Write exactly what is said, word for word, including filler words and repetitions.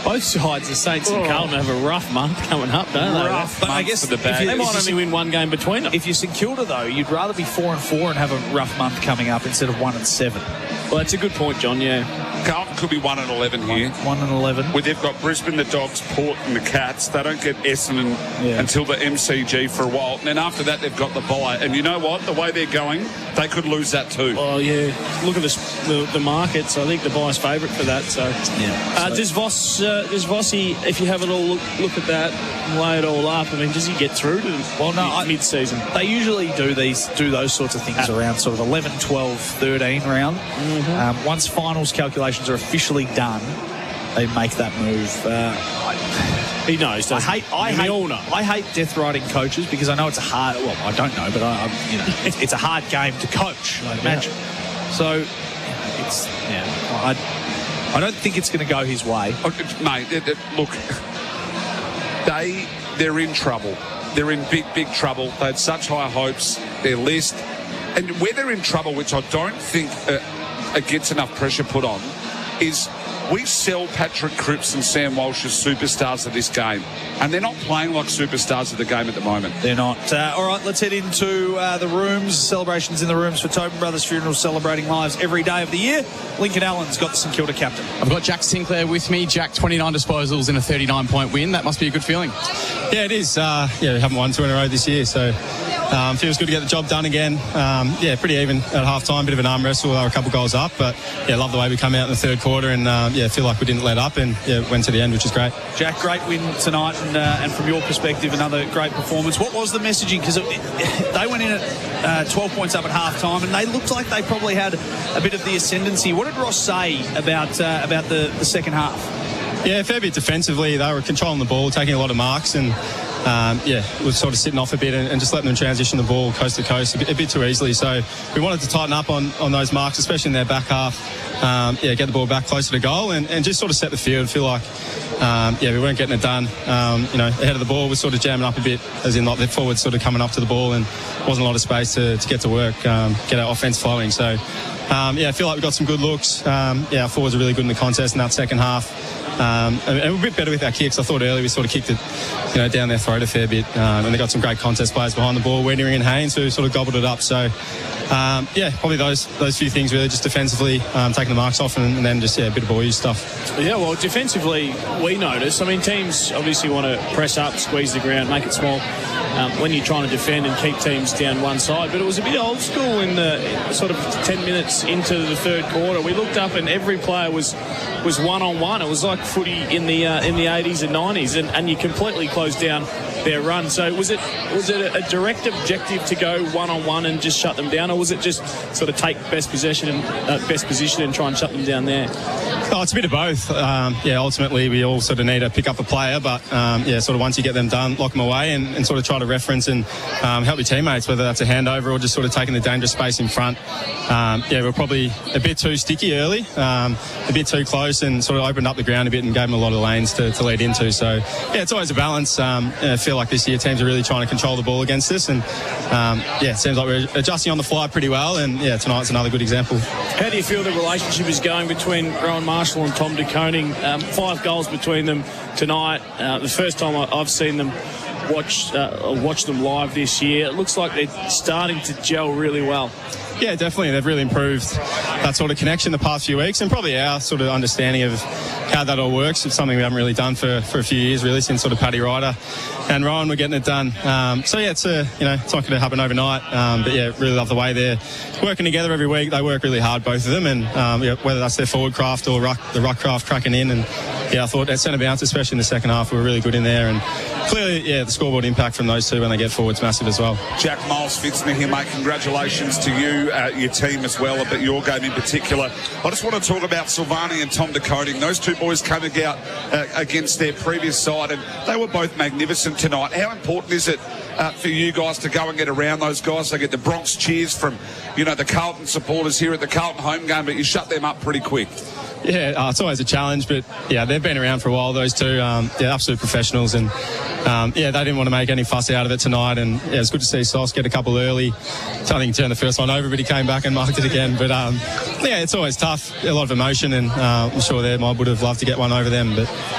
Both sides, the Saints and Carlton, have a rough month coming up, don't they? Rough But month I guess for the if bag. you, they If might you only win one game between them. If you're St Kilda, though, you'd rather be four and four and have a rough month coming up instead of one and seven. Well, that's a good point, John, yeah. Carlton could be one and eleven here. One and eleven. Where they've got Brisbane, the Dogs, Port and the Cats. They don't get Essendon Yeah. until the M C G for a while. And then after that, they've got the bye. And you know what? The way they're going, they could lose that too. Oh, yeah. Look at the, the, the markets. I think the buy's favourite for that. So, Yeah. uh, So- does Voss, uh, does Vossi, if you have it all look, look at that and lay it all up, I mean, does he get through to Well, no, I- mid season? They usually do these, do those sorts of things around sort of eleven, twelve, thirteen round. Mm-hmm. Um, once finals calculations are officially done, they make that move. Uh, He knows. I Doesn't hate, he? I we hate, all know. I hate death riding coaches because I know it's a hard. Well, I don't know, but I, I'm, you know, it's, it's a hard game to coach. I imagine. So, you know, it's yeah. I, I don't think it's going to go his way. Oh, it- mate, it, it- look, they, they're in trouble. They're in big, big trouble. They had such high hopes. Their list. And where they're in trouble, which I don't think uh, it gets enough pressure put on, is we sell Patrick Cripps and Sam Walsh as superstars of this game. And they're not playing like superstars of the game at the moment. They're not. Uh, all right, let's head into uh, the rooms. Celebrations in the rooms for Tobin Brothers Funerals, celebrating lives every day of the year. Lincoln Allen's got the St Kilda captain. I've got Jack Sinclair with me. Jack, twenty-nine disposals and a thirty-nine point win. That must be a good feeling. Yeah, it is. Uh, yeah, we haven't won two in a row this year, so um, feels good to get the job done again. Um, yeah, pretty even at half time, bit of an arm wrestle. They were a couple goals up, but yeah, love the way we come out in the third quarter and um, yeah, feel like we didn't let up and yeah, went to the end, which is great. Jack, great win tonight, and, uh, and from your perspective, another great performance. What was the messaging? Because they went in at uh, twelve points up at half time, and they looked like they probably had a bit of the ascendancy. What did Ross say about uh, about the, the second half? Yeah, a fair bit defensively. They were controlling the ball, taking a lot of marks, and um, yeah, was sort of sitting off a bit and, and just letting them transition the ball coast to coast a bit, a bit too easily. So we wanted to tighten up on, on those marks, especially in their back half. Um, yeah, get the ball back closer to goal and, and just sort of set the field. Feel like um, yeah, we weren't getting it done. Um, you know, ahead of the ball, we're sort of jamming up a bit, as in like the forwards sort of coming up to the ball, and wasn't a lot of space to, to get to work, um, get our offence flowing. So um, yeah, I feel like we got some good looks. Um, yeah, our forwards are really good in the contest in that second half. Um, and, and we're a bit better with our kicks. I thought earlier we sort of kicked it, you know, down their throat a fair bit. Um, and they got some great contest players behind the ball, Wedering and Haynes, who sort of gobbled it up. So, um, yeah, probably those those few things really, just defensively, um, taking the marks off, and, and then just yeah, a bit of ball use stuff. Yeah, well, defensively, we notice. I mean, teams obviously want to press up, squeeze the ground, make it small um, when you're trying to defend and keep teams down one side. But it was a bit old school in the sort of ten minutes into the third quarter. We looked up and every player was was one on one. It was like footy in the uh, in the eighties and nineties, and, and you completely closed down their run. So was it was it a direct objective to go one on one and just shut them down, or was it just sort of take best possession and uh, best position and try and shut them down there? Oh, it's a bit of both. Um, yeah, ultimately we all sort of need to pick up a player, but um, yeah, sort of once you get them done, lock them away and, and sort of try to reference and um, help your teammates, whether that's a handover or just sort of taking the dangerous space in front. Um, yeah, we're probably a bit too sticky early, um, a bit too close, and sort of opened up the ground a bit and gave them a lot of lanes to, to lead into. So yeah, it's always a balance. Um, I feel like this year teams are really trying to control the ball against us, and um, yeah, it seems like we're adjusting on the fly pretty well. And yeah, tonight's another good example. How do you feel the relationship is going between Rowan Marshall and Tom De Koning? Um, five goals between them tonight. Uh, the first time I, I've seen them watch uh, watch them live this year. It looks like they're starting to gel really well. Yeah, definitely. They've really improved that sort of connection the past few weeks, and probably our sort of understanding of how that all works. It's something we haven't really done for, for a few years, really, since sort of Paddy Ryder and Rowan were getting it done. Um, so yeah, it's a, you know, it's not going to happen overnight. Um, but yeah, really love the way they're working together every week. They work really hard, both of them, and um, yeah, whether that's their forward craft or ruck, the ruck craft cracking in. And yeah, I thought at centre bounce, especially in the second half, we were really good in there. And clearly, yeah, the scoreboard impact from those two when they get forward's massive as well. Jack Miles Fitzner here, mate. Congratulations to you, uh, your team as well, but your game in particular. I just want to talk about Silvani and Tom De Koning. Those two boys coming out uh, against their previous side, and they were both magnificent tonight. How important is it uh, for you guys to go and get around those guys? They get the Bronx cheers from, you know, the Carlton supporters here at the Carlton home game, but you shut them up pretty quick. Yeah, uh, it's always a challenge, but yeah, they've been around for a while, those two. Um, they're absolute professionals, and um, yeah, they didn't want to make any fuss out of it tonight. And yeah, it's good to see Sauce get a couple early. So I think he turned the first one over, but he came back and marked it again. But um, yeah, it's always tough, a lot of emotion, and uh, I'm sure their mob would have loved to get one over them, but